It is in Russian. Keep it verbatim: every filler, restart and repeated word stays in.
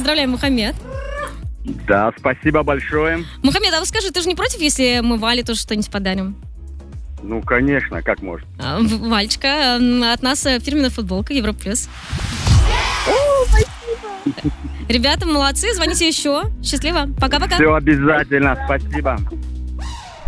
поздравляем, Мухаммед. Да, спасибо большое. Мухаммед, а вот скажи, ты же не против, если мы Вале тоже что-нибудь подарим? Ну, конечно, как может. А, В- Валечка, м, от нас э, фирменная футболка Европа Плюс. О, спасибо. Ребята, молодцы, звоните еще. Счастливо. Пока-пока. Все обязательно, спасибо.